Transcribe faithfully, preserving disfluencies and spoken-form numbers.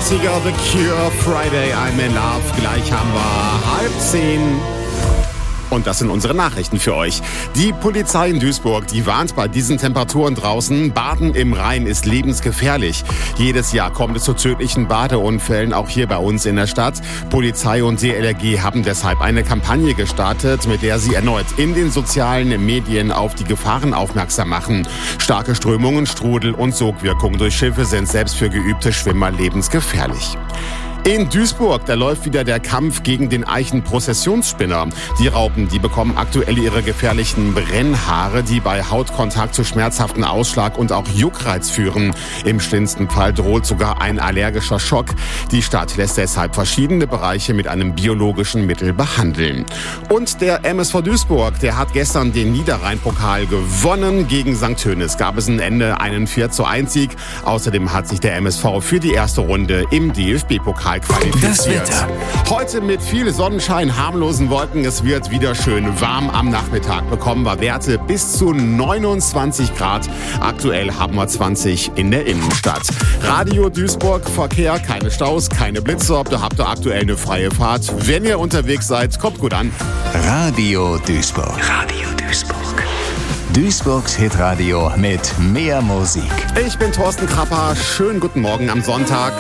neunziger, The Cure, Friday, I'm in Love. Gleich haben wir halb zehn. Und das sind unsere Nachrichten für euch. Die Polizei in Duisburg, die warnt bei diesen Temperaturen draußen, Baden im Rhein ist lebensgefährlich. Jedes Jahr kommt es zu tödlichen Badeunfällen, auch hier bei uns in der Stadt. Polizei und D L R G haben deshalb eine Kampagne gestartet, mit der sie erneut in den sozialen Medien auf die Gefahren aufmerksam machen. Starke Strömungen, Strudel und Sogwirkung durch Schiffe sind selbst für geübte Schwimmer lebensgefährlich. In Duisburg, da läuft wieder der Kampf gegen den Eichenprozessionsspinner. Die Raupen, die bekommen aktuell ihre gefährlichen Brennhaare, die bei Hautkontakt zu schmerzhaften Ausschlag und auch Juckreiz führen. Im schlimmsten Fall droht sogar ein allergischer Schock. Die Stadt lässt deshalb verschiedene Bereiche mit einem biologischen Mittel behandeln. Und der M S V Duisburg, der hat gestern den Niederrhein-Pokal gewonnen. Gegen Sankt Hönes gab es am Ende einen vier zu eins Sieg. Außerdem hat sich der M S V für die erste Runde im D F B-Pokal qualifiziert. Das Wetter. Heute mit viel Sonnenschein, harmlosen Wolken. Es wird wieder schön warm. Am Nachmittag bekommen wir Werte bis zu neunundzwanzig Grad. Aktuell haben wir zwanzig in der Innenstadt. Radio Duisburg, Verkehr, keine Staus, keine Blitze. Da habt ihr aktuell eine freie Fahrt. Wenn ihr unterwegs seid, kommt gut an. Radio Duisburg. Radio Duisburg. Duisburgs Hitradio mit mehr Musik. Ich bin Thorsten Krapper. Schönen guten Morgen am Sonntag.